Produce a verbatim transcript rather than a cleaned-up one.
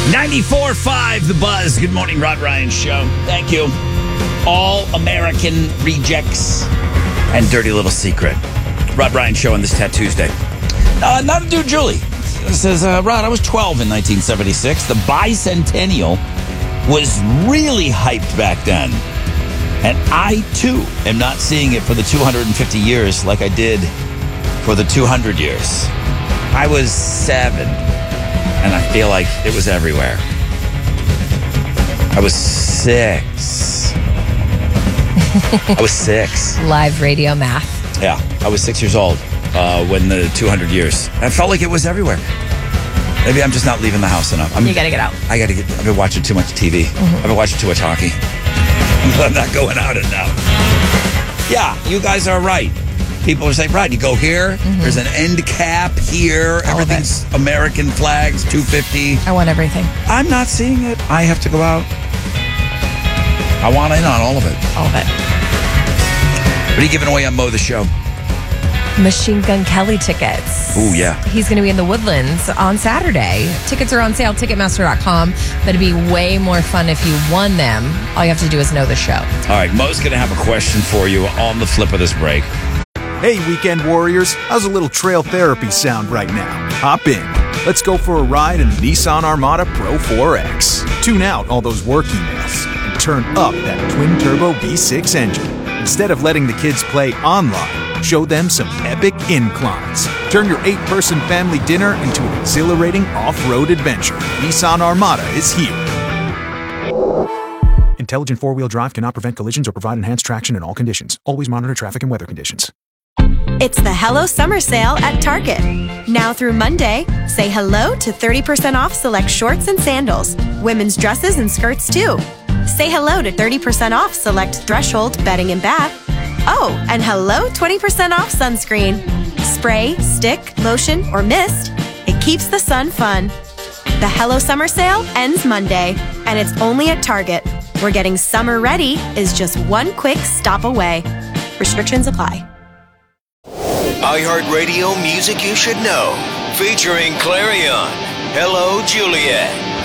ninety-four point five The Buzz. Good morning, Rod Ryan Show. Thank you. All American Rejects and Dirty Little Secret. Rod Ryan Show on this Tattoo Tuesday. Uh, not a dude, Julie. Says, uh, Rod, I was twelve in nineteen seventy-six. The bicentennial was really hyped back then. And I, too, am not seeing it for the two hundred fifty years like I did for the two hundred years. I was seven, and I feel like it was everywhere. I was six. I was six. Live radio math. Yeah, I was six years old uh, when the two hundred years. I felt like it was everywhere. Maybe I'm just not leaving the house enough. I'm, you got to get out. I got to get. I've been watching too much T V. Mm-hmm. I've been watching too much hockey. I'm not going out enough. Yeah, you guys are right. People are saying, right, you go here, mm-hmm. there's an end cap here, all everything's American flags, two fifty. I want everything. I'm not seeing it. I have to go out. I want in on all of it. All of it. What are you giving away on Mo the Show? Machine Gun Kelly tickets. Ooh, yeah. He's going to be in the Woodlands on Saturday. Tickets are on sale, Ticketmaster dot com. But it'd be way more fun if you won them. All you have to do is know the show. All right, Mo's going to have a question for you on the flip of this break. Hey, weekend warriors. How's a little trail therapy sound right now? Hop in. Let's go for a ride in the Nissan Armada Pro four X. Tune out all those work emails and turn up that twin-turbo V six engine. Instead of letting the kids play online, show them some epic inclines. Turn your eight-person family dinner into an exhilarating off-road adventure. Nissan Armada is here. Intelligent four-wheel drive cannot prevent collisions or provide enhanced traction in all conditions. Always monitor traffic and weather conditions. It's the Hello Summer Sale at Target. Now through Monday, say hello to thirty percent off select shorts and sandals. Women's dresses and skirts too. Say hello to thirty percent off select Threshold bedding and bath. Oh, and hello twenty percent off sunscreen. Spray, stick, lotion, or mist. It keeps the sun fun. The Hello Summer Sale ends Monday, and it's only at Target, where getting summer ready is just one quick stop away. Restrictions apply. iHeartRadio Music You Should Know, featuring Clarion. Hello, Juliet.